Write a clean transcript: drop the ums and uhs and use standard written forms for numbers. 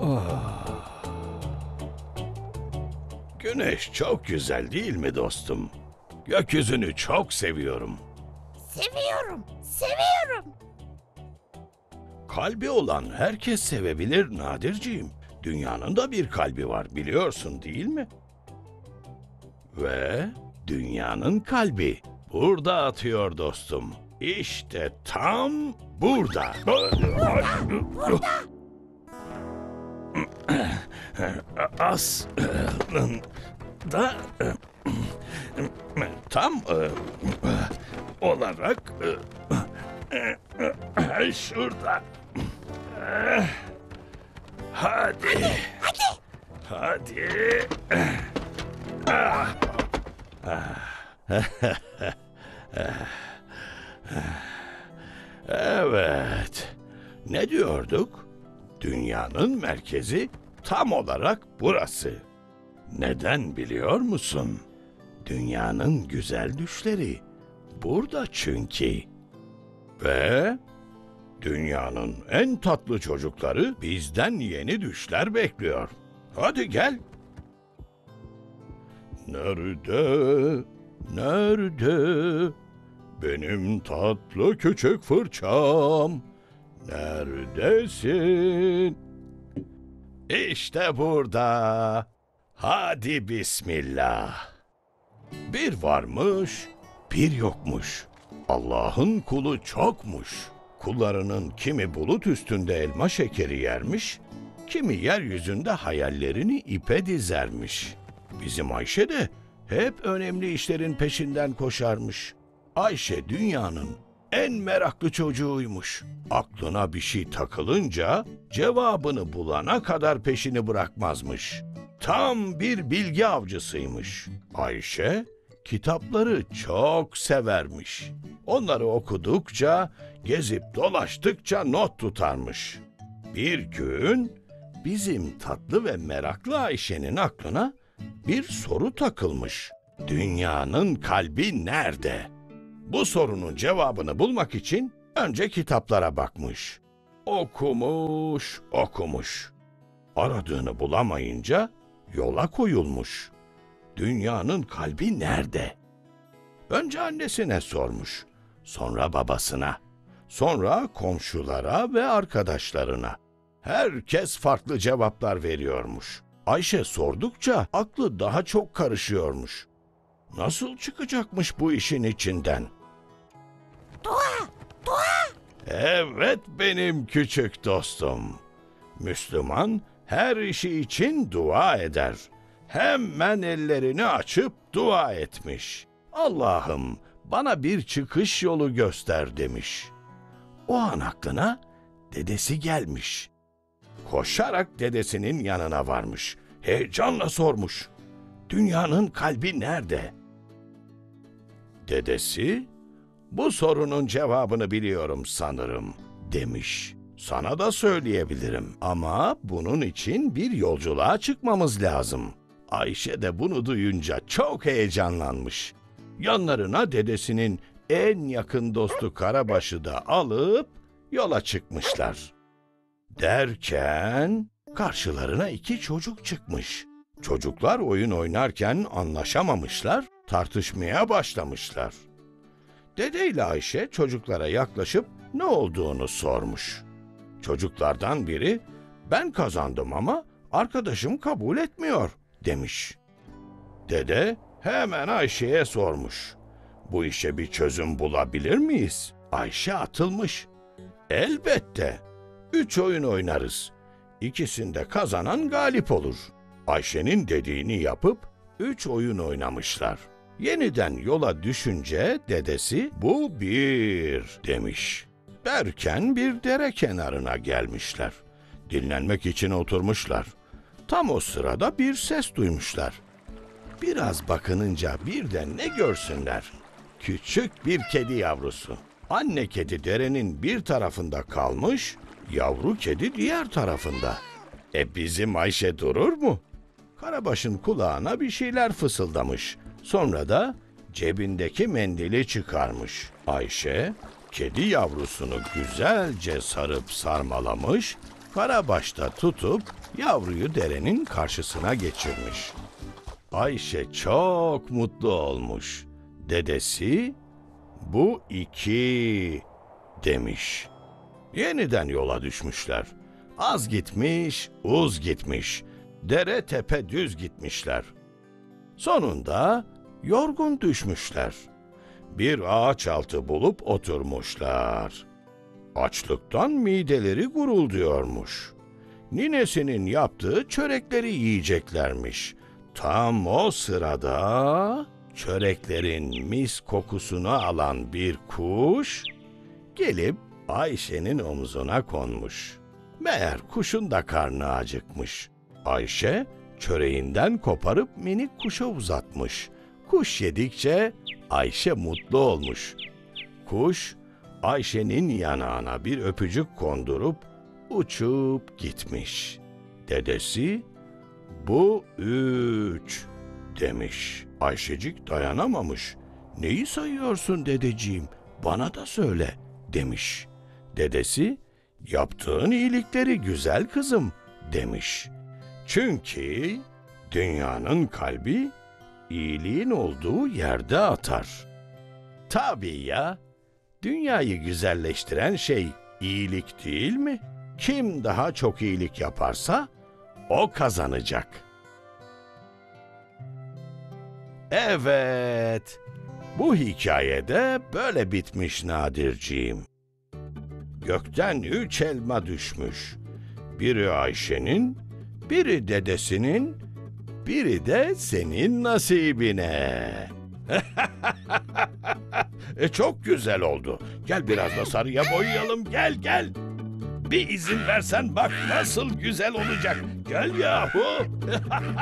Güneş çok güzel değil mi dostum? Gökyüzünü çok seviyorum. Seviyorum, seviyorum. Kalbi olan herkes sevebilir Nadirciğim. Dünyanın da bir kalbi var biliyorsun değil mi? Ve dünyanın kalbi burada atıyor dostum. İşte tam burada. Aslında tam olarak şurada. Hadi. Hadi. Evet. Ne diyorduk? Dünyanın merkezi tam olarak burası. Neden biliyor musun? Dünyanın güzel düşleri burada çünkü. Ve dünyanın en tatlı çocukları bizden yeni düşler bekliyor. Hadi gel. Nerede, nerede benim tatlı küçük fırçam? Neredesin? İşte burada. Hadi bismillah. Bir varmış, bir yokmuş. Allah'ın kulu çokmuş. Kullarının kimi bulut üstünde elma şekeri yermiş, kimi yeryüzünde hayallerini ipe dizermiş. Bizim Ayşe de hep önemli işlerin peşinden koşarmış. Ayşe dünyanın en meraklı çocuğuymuş. Aklına bir şey takılınca cevabını bulana kadar peşini bırakmazmış. Tam bir bilgi avcısıymış. Ayşe kitapları çok severmiş. Onları okudukça, gezip dolaştıkça not tutarmış. Bir gün bizim tatlı ve meraklı Ayşe'nin aklına bir soru takılmış. Dünyanın kalbi nerede? Bu sorunun cevabını bulmak için önce kitaplara bakmış. Okumuş, okumuş. Aradığını bulamayınca yola koyulmuş. Dünyanın kalbi nerede? Önce annesine sormuş, sonra babasına, sonra komşulara ve arkadaşlarına. Herkes farklı cevaplar veriyormuş. Ayşe sordukça aklı daha çok karışıyormuş. Nasıl çıkacakmış bu işin içinden? Dua, dua. Evet benim küçük dostum. Müslüman her işi için dua eder. Hemen ellerini açıp dua etmiş. Allah'ım bana bir çıkış yolu göster demiş. O an aklına dedesi gelmiş. Koşarak dedesinin yanına varmış. Heyecanla sormuş. Dünyanın kalbi nerede? Dedesi, bu sorunun cevabını biliyorum sanırım demiş. Sana da söyleyebilirim ama bunun için bir yolculuğa çıkmamız lazım. Ayşe de bunu duyunca çok heyecanlanmış. Yanlarına dedesinin en yakın dostu Karabaş'ı da alıp yola çıkmışlar. Derken karşılarına iki çocuk çıkmış. Çocuklar oyun oynarken anlaşamamışlar, tartışmaya başlamışlar. Dede ile Ayşe çocuklara yaklaşıp ne olduğunu sormuş. Çocuklardan biri, ben kazandım ama arkadaşım kabul etmiyor demiş. Dede hemen Ayşe'ye sormuş. Bu işe bir çözüm bulabilir miyiz? Ayşe atılmış. Elbette. 3 oyun oynarız. İkisinde kazanan galip olur. Ayşe'nin dediğini yapıp 3 oyun oynamışlar. Yeniden yola düşünce dedesi bu 1 demiş. Derken bir dere kenarına gelmişler. Dinlenmek için oturmuşlar. Tam o sırada bir ses duymuşlar. Biraz bakınınca birden ne görsünler? Küçük bir kedi yavrusu. Anne kedi derenin bir tarafında kalmış, yavru kedi diğer tarafında. Bizim Ayşe durur mu? Karabaş'ın kulağına bir şeyler fısıldamış. Sonra da cebindeki mendili çıkarmış. Ayşe, kedi yavrusunu güzelce sarıp sarmalamış, Karabaş'ta tutup yavruyu derenin karşısına geçirmiş. Ayşe çok mutlu olmuş. Dedesi, "Bu 2" demiş. Yeniden yola düşmüşler. Az gitmiş, uz gitmiş. Dere tepe düz gitmişler. Sonunda yorgun düşmüşler. Bir ağaç altı bulup oturmuşlar. Açlıktan mideleri gurulduyormuş. Ninesinin yaptığı çörekleri yiyeceklermiş. Tam o sırada çöreklerin mis kokusunu alan bir kuş gelip Ayşe'nin omzuna konmuş. Meğer kuşun da karnı acıkmış. Ayşe çöreğinden koparıp minik kuşa uzatmış. Kuş yedikçe Ayşe mutlu olmuş. Kuş Ayşe'nin yanağına bir öpücük kondurup uçup gitmiş. Dedesi, "Bu 3" demiş. Ayşecik dayanamamış. "Neyi sayıyorsun dedeciğim? Bana da söyle" demiş. Dedesi, "Yaptığın iyilikleri güzel kızım" demiş. Çünkü dünyanın kalbi iyiliğin olduğu yerde atar. Tabii ya, dünyayı güzelleştiren şey iyilik değil mi? Kim daha çok iyilik yaparsa o kazanacak. Evet, bu hikayede böyle bitmiş Nadirciğim. Gökten 3 elma düşmüş. Biri Ayşe'nin, biri dedesinin, biri de senin nasibine. Çok güzel oldu. Gel biraz da sarıya boyayalım. Gel gel. Bir izin versen bak nasıl güzel olacak. Gel yahu.